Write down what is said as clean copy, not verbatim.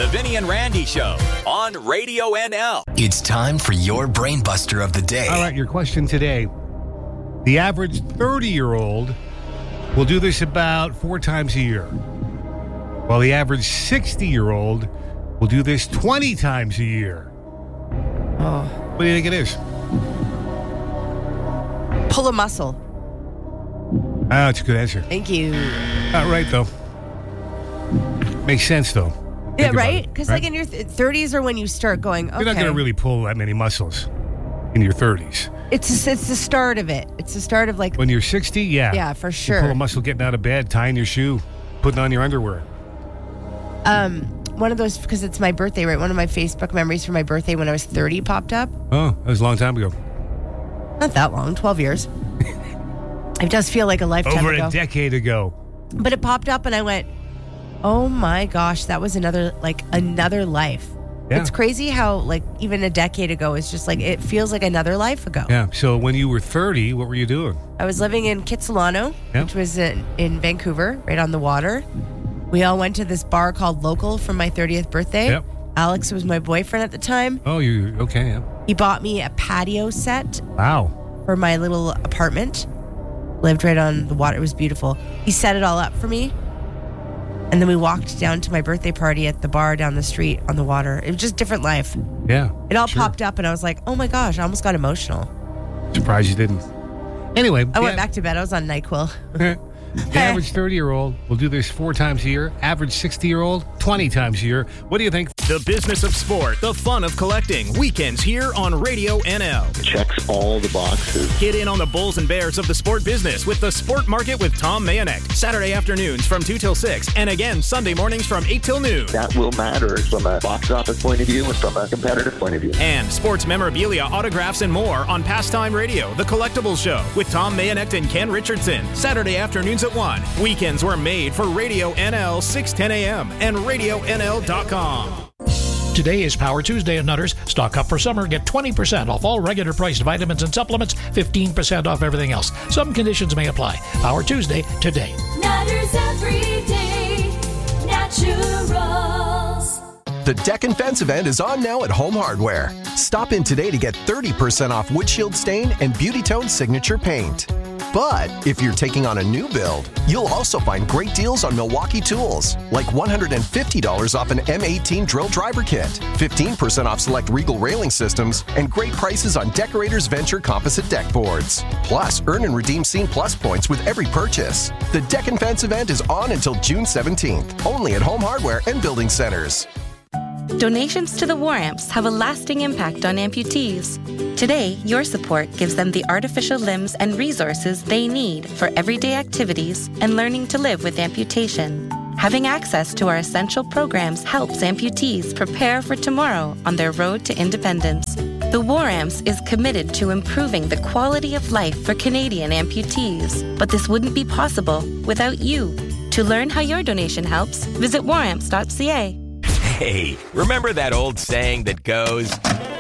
The Vinny and Randy Show on Radio NL. It's time for your brain buster of the day. All right, your question today. The average 30-year-old will do this about 4 times a year, while the average 60-year-old will do this 20 times a year. Oh. What do you think it is? Pull a muscle. Ah, that's a good answer. Thank you. Not right, though. Makes sense, though. Yeah, Think about right? it, Because right? like in your 30s are when you start going, okay. You're not going to really pull that many muscles in your 30s. It's the start of it. It's the start of like... When you're 60, yeah. Yeah, for You sure. pull a muscle getting out of bed, tying your shoe, putting on your underwear. One of those, because it's my birthday, right? One of my Facebook memories for my birthday when I was 30 popped up. Oh, that was a long time ago. Not that long, 12 years. It does feel like a lifetime Over ago. a decade ago. But it popped up and I went, oh my gosh, that was another life. Yeah. It's crazy how like even a decade ago is just like, it feels like another life ago. Yeah. So when you were 30, what were you doing? I was living in Kitsilano, Yeah. which was in Vancouver, right on the water. We all went to this bar called Local for my 30th birthday. Yep. Alex was my boyfriend at the time. Oh, okay. Yeah. He bought me a patio set Wow. for my little apartment. Lived right on the water. It was beautiful. He set it all up for me. And then we walked down to my birthday party at the bar down the street on the water. It was just different life. Yeah. It all sure. popped up and I was like, oh my gosh, I almost got emotional. Surprised you didn't. Anyway. I went back to bed. I was on NyQuil. The average 30-year-old will do this 4 times a year. Average 60-year-old, 20 times a year. What do you think? The business of sport, the fun of collecting. Weekends here on Radio NL. Checks all the boxes. Get in on the bulls and bears of the sport business with the Sport Market with Tom Mayonek. Saturday afternoons from 2 till 6. And again, Sunday mornings from 8 till noon. That will matter from a box office point of view and from a competitive point of view. And sports memorabilia, autographs, and more on Pastime Radio, The Collectibles Show with Tom Mayonek and Ken Richardson. Saturday afternoons at 1. Weekends were made for Radio NL 610 a.m. and RadioNL.com. Today is Power Tuesday at Nutters. Stock up for summer. Get 20% off all regular priced vitamins and supplements, 15% off everything else. Some conditions may apply. Power Tuesday today. Nutters every day. Naturals. The Deck and Fence event is on now at Home Hardware. Stop in today to get 30% off windshield stain and Beauty Tone signature paint. But if you're taking on a new build, you'll also find great deals on Milwaukee tools, like $150 off an M18 drill driver kit, 15% off select Regal railing systems, and great prices on Decorators Venture composite deck boards. Plus, earn and redeem Scene Plus points with every purchase. The Deck and Fence event is on until June 17th, only at Home Hardware and Building Centers. Donations to the War Amps have a lasting impact on amputees. Today, your support gives them the artificial limbs and resources they need for everyday activities and learning to live with amputation. Having access to our essential programs helps amputees prepare for tomorrow on their road to independence. The War Amps is committed to improving the quality of life for Canadian amputees, but this wouldn't be possible without you. To learn how your donation helps, visit waramps.ca. Hey, remember that old saying that goes,